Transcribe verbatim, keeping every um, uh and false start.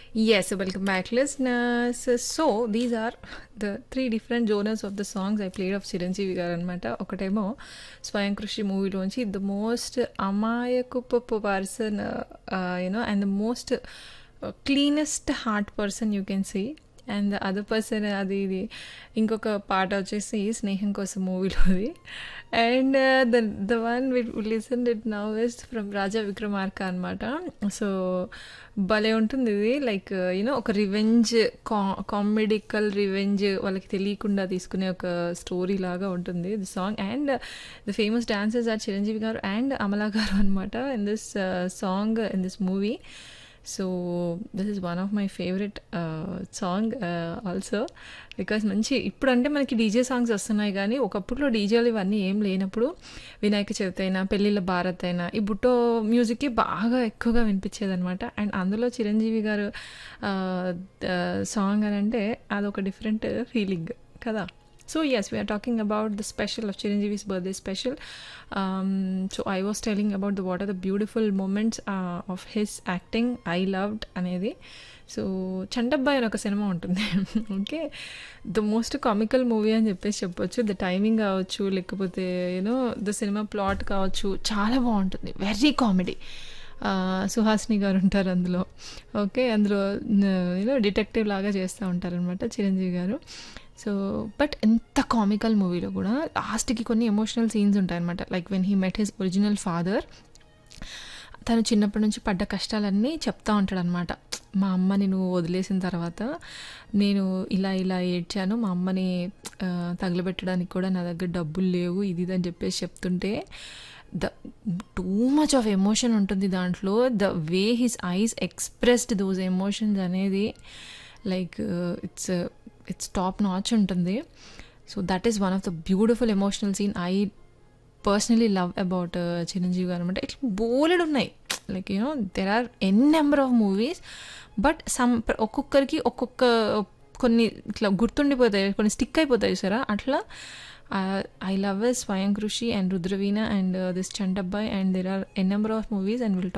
Yes, welcome back, listeners. So, these are the three different genres of the songs I played of Chiranjeevi గారు అనమాట. ఒకటేమో స్వయం కృషి మూవీలోంచి the most అమాయకుపు person you know and the most cleanest heart person you can see. And the other person అది ఇది ఇంకొక పాట వచ్చేసి స్నేహం కోసం మూవీలోది. And the the one we listen it now is from రాజా విక్రమార్క అనమాట. సో భలే ఉంటుంది ఇది. లైక్ యూనో ఒక రివెంజ్ కా కామెడికల్ రివెంజ్ వాళ్ళకి తెలియకుండా తీసుకునే ఒక స్టోరీ లాగా ఉంటుంది the song. And the famous dancers are Chiranjeevi గారు అండ్ అమలా గారు అనమాట in this song in this movie. So this is one of my favourite song also because మంచి ఇప్పుడు అంటే మనకి డీజే సాంగ్స్ వస్తున్నాయి కానీ ఒకప్పుడులో డీజేలు ఇవన్నీ ఏం లేనప్పుడు వినాయక చవితి అయినా పెళ్ళిళ్ళ భారత్ అయినా ఈ బుట్టో మ్యూజిక్కి బాగా ఎక్కువగా వినిపించేది అనమాట. అండ్ అందులో చిరంజీవి గారు సాంగ్ అని అంటే అదొక డిఫరెంట్ ఫీలింగ్ కదా. So yes, we are talking about the special of Chiranjeevi's birthday special. Um, so I was telling about the what are the beautiful moments uh, of his acting I loved అనేది. So Chantabbai అని ఒక cinema ఉంటుంది. Okay, the most comical movie అని చెప్పేసి చెప్పొచ్చు. The timing కావచ్చు లేకపోతే you know the cinema plot కావచ్చు చాలా బాగుంటుంది. Very comedy. సుహాసిని గారు ఉంటారు అందులో. ఓకే, అందులో యూనో డిటెక్టివ్ లాగా చేస్తూ ఉంటారనమాట చిరంజీవి గారు. సో బట్ ఎంత కామికల్ మూవీలో కూడా లాస్ట్కి కొన్ని ఎమోషనల్ సీన్స్ ఉంటాయన్నమాట. Like when he met his original father, తను చిన్నప్పటి నుంచి పడ్డ కష్టాలన్నీ చెప్తా ఉంటాడనమాట. మా అమ్మని నువ్వు వదిలేసిన తర్వాత నేను ఇలా ఇలా ఏడ్చాను, మా అమ్మని తగలబెట్టడానికి కూడా నా దగ్గర డబ్బులు లేవు, ఇది ఇది అని చెప్పేసి చెప్తుంటే the too much of emotion ఉంటుంది దాంట్లో. The way his eyes expressed those emotions అనేది like it's it's top notch ఉంటుంది. So that is one of the beautiful emotional scene I personally love about Chiranjeevi గారు అనమాట. ఇట్లా బోలెడ్ ఉన్నాయి. Like you know there are N number of movies but some ఒక్కొక్కరికి ఒక్కొక్క కొన్ని ఇట్లా గుర్తుండిపోతాయి, కొన్ని స్టిక్ అయిపోతాయి సరే. అట్లా ఐ లవ్ స్వయం కృషి and Rudraveena and this Chantabbai and there are N number of movies and will